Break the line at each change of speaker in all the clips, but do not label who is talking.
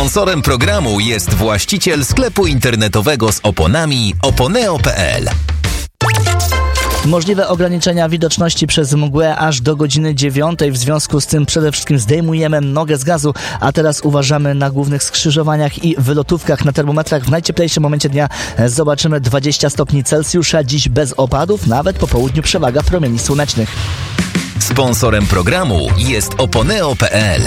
Sponsorem programu jest właściciel sklepu internetowego z oponami oponeo.pl.
Możliwe ograniczenia widoczności przez mgłę aż do godziny 9. W związku z tym przede wszystkim zdejmujemy nogę z gazu, a teraz uważamy na głównych skrzyżowaniach i wylotówkach. Na termometrach w najcieplejszym momencie dnia zobaczymy 20 stopni Celsjusza. Dziś bez opadów, nawet po południu przewaga promieni słonecznych.
Sponsorem programu jest oponeo.pl.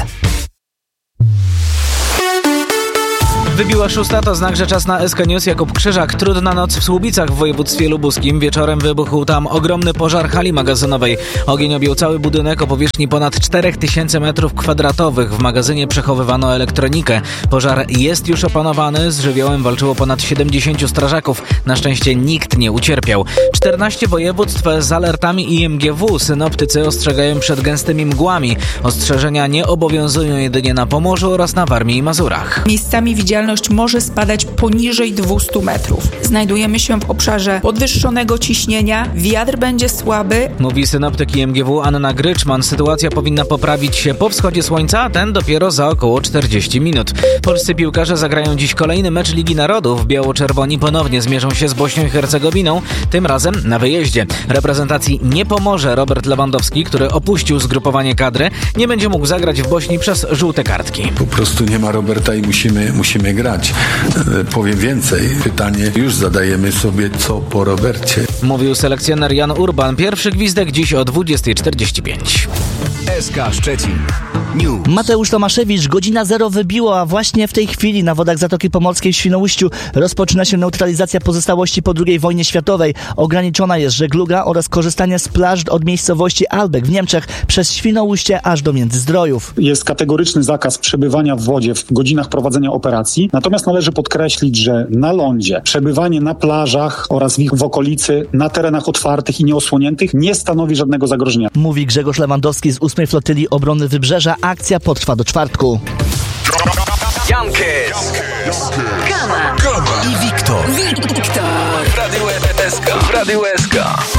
Wybiła 6, to znak, że czas na SK News. Jakub Krzyżak. Trudna noc w Słubicach w województwie lubuskim. Wieczorem wybuchł tam ogromny pożar hali magazynowej. Ogień objął cały budynek o powierzchni ponad 4000 m2. W magazynie przechowywano elektronikę. Pożar jest już opanowany. Z żywiołem walczyło ponad 70 strażaków. Na szczęście nikt nie ucierpiał. 14 województw z alertami IMGW. Synoptycy ostrzegają przed gęstymi mgłami. Ostrzeżenia nie obowiązują jedynie na Pomorzu oraz na Warmii i Mazurach.
Miejscami widzialność może spadać poniżej 200 metrów. Znajdujemy się w obszarze podwyższonego ciśnienia, wiatr będzie słaby.
Mówi synoptyk IMGW Anna Gryczman. Sytuacja powinna poprawić się po wschodzie słońca, a ten dopiero za około 40 minut. Polscy piłkarze zagrają dziś kolejny mecz Ligi Narodów. Biało-czerwoni ponownie zmierzą się z Bośnią i Hercegowiną, tym razem na wyjeździe. Reprezentacji nie pomoże Robert Lewandowski, który opuścił zgrupowanie kadry. Nie będzie mógł zagrać w Bośni przez żółte kartki.
Po prostu nie ma Roberta i musimy grać. Powiem więcej. Pytanie już zadajemy sobie, co po Robercie.
Mówił selekcjoner Jan Urban. Pierwszy gwizdek dziś o 20:45.
SK Szczecin News.
Mateusz Tomaszewicz, godzina 0 wybiło, a właśnie w tej chwili na wodach Zatoki Pomorskiej w Świnoujściu rozpoczyna się neutralizacja pozostałości po II wojnie światowej. Ograniczona jest żegluga oraz korzystanie z plaż od miejscowości Albek w Niemczech przez Świnoujście aż do Międzyzdrojów.
Jest kategoryczny zakaz przebywania w wodzie w godzinach prowadzenia operacji, natomiast należy podkreślić, że na lądzie przebywanie na plażach oraz w okolicy, na terenach otwartych i nieosłoniętych nie stanowi żadnego zagrożenia.
Mówi Grzegorz Lewandowski z 8. Flotylii Obrony Wybrzeża. Akcja potrwa do czwartku.
Jankes,
Kama
i Wiktor. W Radiu SK.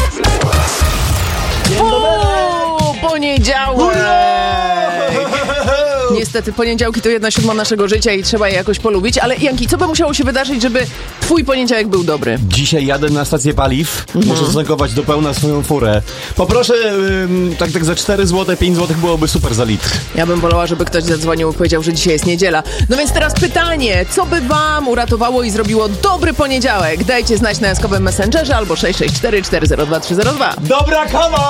Poniedziałek! Niestety poniedziałki to 1/7 naszego życia i trzeba je jakoś polubić, ale Janki, co by musiało się wydarzyć, żeby twój poniedziałek był dobry?
Dzisiaj jadę na stację paliw, muszę zatankować do pełna swoją furę. Poproszę tak za 4 zł, 5 zł byłoby super za litr.
Ja bym wolała, żeby ktoś zadzwonił i powiedział, że dzisiaj jest niedziela. No więc teraz pytanie, co by wam uratowało i zrobiło dobry poniedziałek? Dajcie znać na eskowym Messengerze albo 664 402 302.
Dobra kawa!